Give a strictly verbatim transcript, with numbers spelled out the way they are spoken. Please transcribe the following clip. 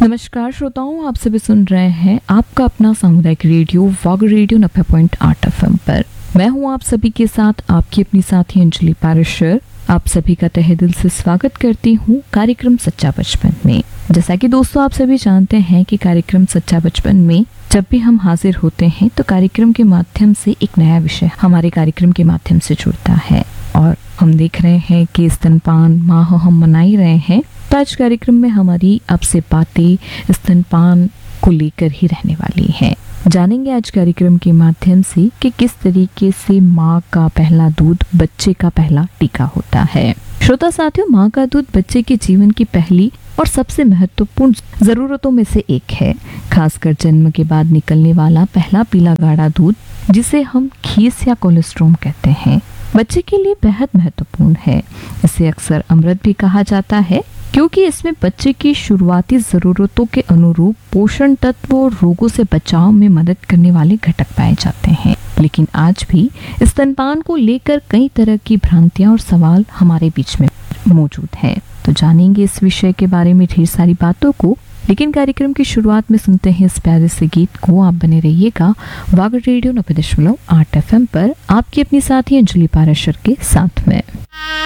नमस्कार श्रोताओं, आप सभी सुन रहे हैं आपका अपना सामुदायिक रेडियो वाग रेडियो नब्बे पॉइंट आठ एफएम पर। मैं हूं आप सभी के साथ आपकी अपनी साथी अंजलि पारेशर। आप सभी का तहे दिल से स्वागत करती हूं कार्यक्रम सच्चा बचपन में। जैसा कि दोस्तों आप सभी जानते हैं कि कार्यक्रम सच्चा बचपन में जब भी हम हाजिर होते हैं तो कार्यक्रम के माध्यम से एक नया विषय हमारे कार्यक्रम के माध्यम से जुड़ता है। और हम देख रहे हैं कि स्तनपान माह हम मना ही रहे हैं, तो आज कार्यक्रम में हमारी आपसे बातें स्तनपान को लेकर ही रहने वाली हैं। जानेंगे आज कार्यक्रम के माध्यम से कि किस तरीके से माँ का पहला दूध बच्चे का पहला टीका होता है। श्रोता साथियों, माँ का दूध बच्चे के जीवन की पहली और सबसे महत्वपूर्ण जरूरतों में से एक है। खासकर जन्म के बाद निकलने वाला पहला पीला गाढ़ा दूध, जिसे हम खीस या कोलेस्ट्रॉम कहते हैं, बच्चे के लिए बेहद महत्वपूर्ण है। इसे अक्सर अमृत भी कहा जाता है क्योंकि इसमें बच्चे की शुरुआती जरूरतों के अनुरूप पोषण तत्व और रोगों से बचाव में मदद करने वाले घटक पाए जाते हैं। लेकिन आज भी स्तनपान को लेकर कई तरह की भ्रांतियां और सवाल हमारे बीच में मौजूद हैं। तो जानेंगे इस विषय के बारे में ढेर सारी बातों को, लेकिन कार्यक्रम की शुरुआत में सुनते हैं इस प्यारे से गीत को। आप बने रहिएगा वाग रेडियो नब्बे दशमलव आठ एफएम पर आपकी अपनी साथी अंजलि पारेशर के साथ में।